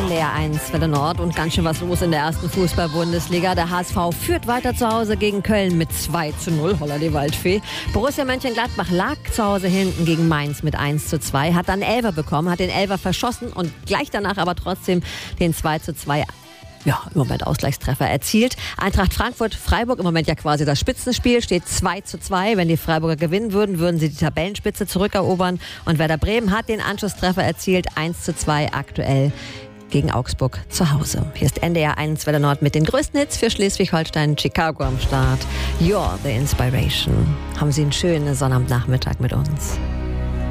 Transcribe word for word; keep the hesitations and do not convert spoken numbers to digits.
N D R eins Welle Nord und ganz schön was los in der ersten Fußball-Bundesliga. Der H S V führt weiter zu Hause gegen Köln mit zwei zu null. Holla die Waldfee. Borussia Mönchengladbach lag zu Hause hinten gegen Mainz mit eins zu zwei. Hat dann Elfer bekommen, hat den Elfer verschossen und gleich danach aber trotzdem den zwei zu zwei ja, im Moment Ausgleichstreffer erzielt. Eintracht Frankfurt, Freiburg, im Moment ja quasi das Spitzenspiel, steht zwei zu zwei. Wenn die Freiburger gewinnen würden, würden sie die Tabellenspitze zurückerobern. Und Werder Bremen hat den Anschlusstreffer erzielt, eins zu zwei aktuell gegen Augsburg zu Hause. Hier ist N D R eins Welle Nord mit den größten Hits für Schleswig-Holstein, Chicago am Start. You're the Inspiration. Haben Sie einen schönen Sonnabendnachmittag mit uns.